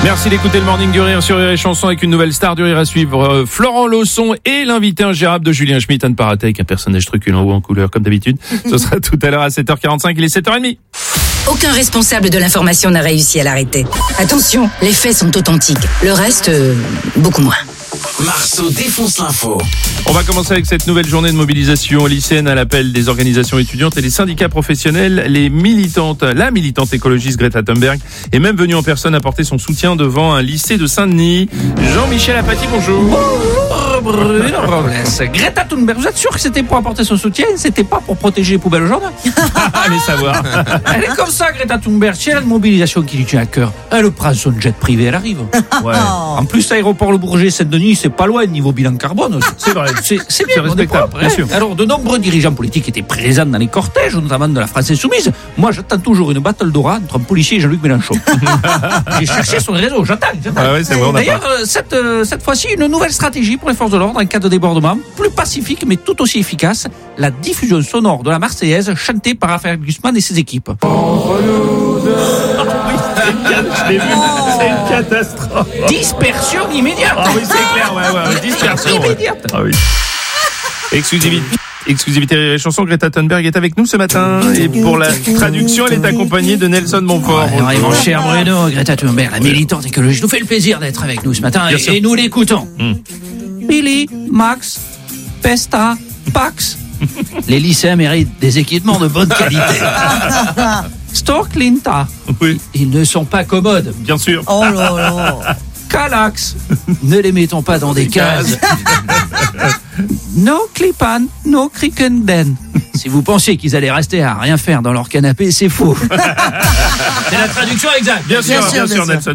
Merci d'écouter le Morning du Rire sur Rire et Chanson avec une nouvelle star du rire à suivre. Florent Lausson et l'invité ingérable de Julien Schmitt, à ne pas rater, avec un personnage truculent ou en couleur comme d'habitude. Ce sera tout à l'heure à 7h45, il est 7h30. Aucun responsable de l'information n'a réussi à l'arrêter. Attention, les faits sont authentiques. Le reste, beaucoup moins. Marceau défonce l'info. On va commencer avec cette nouvelle journée de mobilisation lycéenne à l'appel des organisations étudiantes et des syndicats professionnels. La militante écologiste Greta Thunberg est même venue en personne apporter son soutien devant un lycée de Saint-Denis. Jean-Michel Apathy, bonjour. Greta Thunberg, vous êtes sûr que c'était pour apporter son soutien? C'était pas pour protéger les poubelles jaunes? Allez savoir. Elle est comme ça, Greta Thunberg. Si elle a une mobilisation qui lui tient à cœur, elle prend son jet privé, elle arrive. Ouais. En plus, l'aéroport Le Bourget-Saint-Denis, c'est pas loin niveau bilan carbone. C'est vrai. C'est bien, C'est respectable, on est bien propre, sûr. Alors, de nombreux dirigeants politiques étaient présents dans les cortèges, notamment de la France Insoumise. Moi, j'attends toujours une battle d'ora entre un policier et Jean-Luc Mélenchon. J'ai cherché sur les réseaux, j'attends. Ah ouais, c'est vrai, on n'a D'ailleurs, cette fois-ci, une nouvelle stratégie pour les forces de l'ordre en cas de débordement, plus pacifique mais tout aussi efficace, la diffusion sonore de la Marseillaise chantée par Raphaël Glucksmann et ses équipes. Je l'ai vu, c'est une catastrophe. Dispersion immédiate. Ah oui, c'est clair, ouais, dispersion. Ouais. Immédiate. Ah oui. Exclusivité Rire et Chanson, Greta Thunberg est avec nous ce matin et pour la traduction, elle est accompagnée de Nelson Montfort. Ouais, mon cher Bruno, Greta Thunberg, la militante écologiste, nous fait le plaisir d'être avec nous ce matin Bien sûr. et nous l'écoutons. Billy, Max, Pesta, Pax. Les lycéens méritent des équipements de bonne qualité. Storklinta. Oui, Ils ne sont pas commodes. bien sûr. Oh là là. Calax. Ne les mettons pas dans des cases. No Clipan, no Crickenden. Si vous pensiez qu'ils allaient rester à rien faire dans leur canapé, c'est faux. C'est la traduction exacte. Bien sûr, Nelson.